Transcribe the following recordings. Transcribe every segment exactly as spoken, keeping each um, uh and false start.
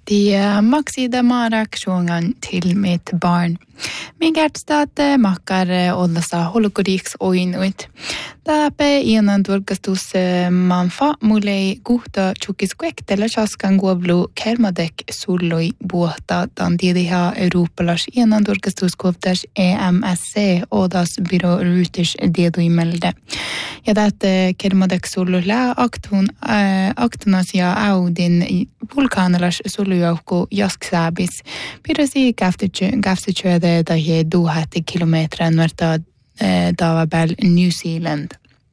De maksida marak sjungan till mitt barn. Min hjärtstat makar ollasa holokoriks oinuit. Täpä ienan turkastus manfa mulei guhta chukiskuektella chaskan guoblu kermadek sulloi buhta dan diediha europalas ienan turkastus kuoptas E M S C odas byro ruutish dieduimelde. Ja tätä kermadek sullu lää aktun aktunas ja audin vulkaanalas sullujoukku jasksääbis. Pidäsi käftityötä tai he duhatti kilometrä nuorta Davabel New Zealand.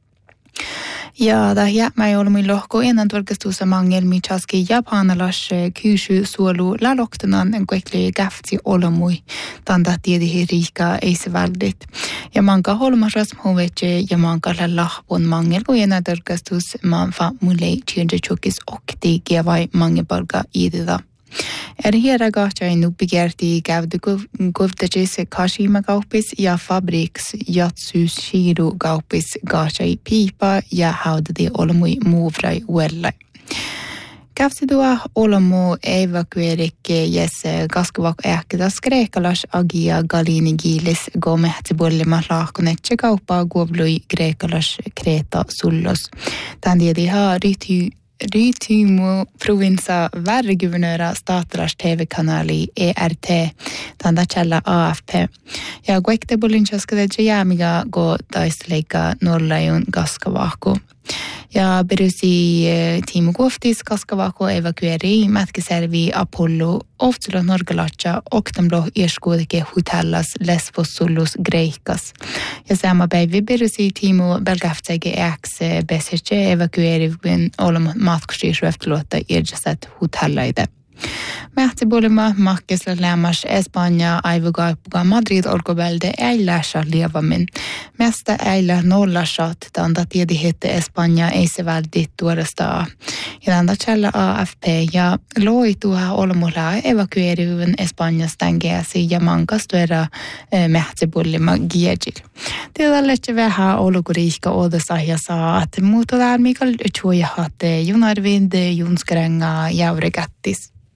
Ja da jämä ei ollut lohko ennen turkastussa mangelmi chaski japanalas kyysy suolu laloktanan en kuekli käftsi olomui tanda tiedihi riika eisevaldit. Ja manka holmasras hovetse ja manka lahpon mangel kun ennen turkastus manfa mulei tjönde chukis okti kievai mangebalga idida. Er hera gacha nupigerti gavdu guvdajis Kashima gaupis ja fabriks Jatsus Shiru gaupis gacha pipa ja haudadi olomui muuvrai uellai. Kävsidua olomu evakuerikke jes kaskavak ehkidas Kreekalas agia galini giilis gomehti bollima laahkonetse kauppaa guovlui Kreekalas Kreta sullos. Tän diediha ryti Rytymu provinsa värreguvernöra statelas T V-kanali E R T, tanda källa A F P. Ja kuekte bolinchaskade jäämiga go taistleika nollajun kaskavahku. Ja berusi tiimu kuoftis kaskavahku evakueri mätkiservi Apollo oftsulla norgalatja oktamlo irskuudike hotellas Lesbos sullus Greikas. Ja sama päivä berusi tiimu belgaftsäge äks besirce evakuerivin olema matkustisruefteluotta irjaset hotellaide. Mähti bolima makkisla lämmas Espanja aivugaippuga Madrid olkovälde äilässä lievamin. Mästä äilä nollasat tanda tiedi hette Espanja eiseväldi tuodesta. Ja tanda källä A F P ja loi tuha olmulla evakuerivun Espanjasta tänkeäsi ja mankastuera mähti bolima giejil. Tiedälletse vähän olukuriikka odessa ja saa, että muuta täällä Mikael Tjuojahat Junarvind Junskarenga Jävregattis.